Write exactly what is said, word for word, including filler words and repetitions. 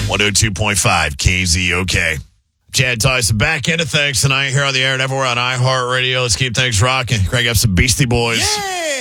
one oh two point five K Z O K. Chad Tyson back into things tonight here on the air and everywhere on iHeartRadio. Let's keep things rocking. Crank up some Beastie Boys. Yeah!